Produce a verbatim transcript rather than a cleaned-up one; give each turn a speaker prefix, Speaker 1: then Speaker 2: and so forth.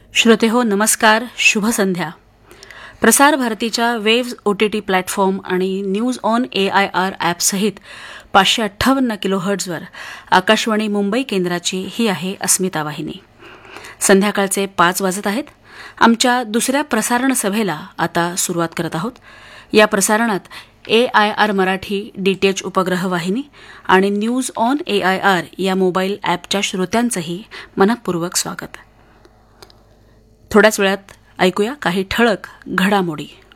Speaker 1: श्रोतेहो नमस्कार, शुभ संध्या. प्रसार भारतीच्या waves O T T platform आणि news on A I R ॲपसहित पाचशे अठ्ठावन्न किलोहर्ट्झवर आकाशवाणी मुंबई केंद्राची ही आहे अस्मिता वाहिनी. संध्याकाळचे पाच वाजत आहेत. आमच्या दुसऱ्या प्रसारण सभेला आता सुरुवात करत आहोत. या प्रसारणात ए आय आर मराठी डीटीएच उपग्रह वाहिनी आणि news on A I R या मोबाईल ॲपच्या श्रोत्यांचंही मनःपूर्वक स्वागत. थोड्याच वेळात ऐकूया काही ठळक घडामोडी.